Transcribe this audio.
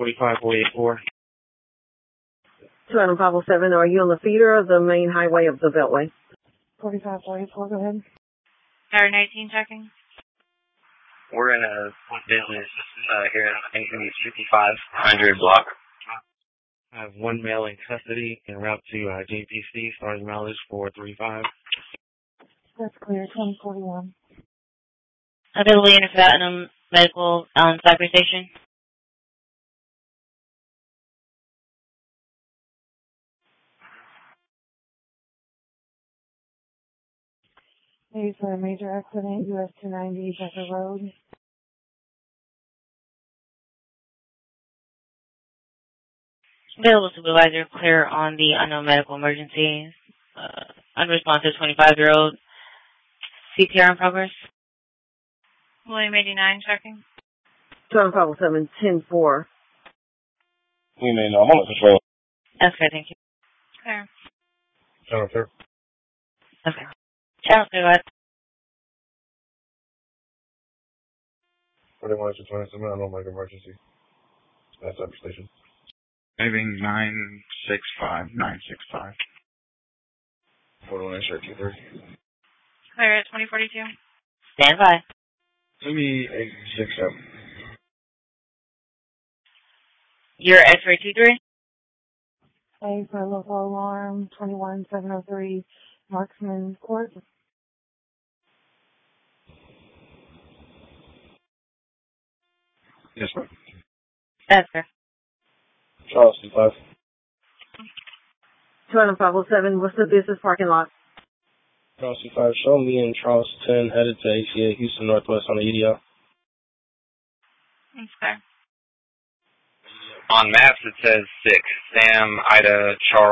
45484. 20507, are you on the feeder or the main highway of the Beltway? 45484, go ahead. Tower 19 checking. We're in a business here in, I think it's 5500 block. I have one male in custody en route to JPC, starting mileage 435. That's clear, 2041. Available unit for that in medical Cypress Station. There's a major accident, US 290 Becker Road. Available supervisor, clear on the unknown medical emergency. Unresponsive 25-year-old. CPR in progress. William 89 checking. 20507, 10-4. You mean, I'm on control. Okay, thank you. Clear. Channel clear. Okay. Channel clear, guys. 41 to 27, unknown medical emergency. That's Cypress Station. Maybe 965965. 41 X-ray 23. Clear at 2042. Stand by. Maybe 867. Your X-ray 23? A for local alarm, 21703 Marksman Court. Yes, ma'am. That's fair. Charleston 5. 20507, what's the business parking lot? Charleston 5, show me in Charleston, headed to ACA, Houston Northwest on the EDO. That's clear. On maps it says 6. Sam, Ida, Charles.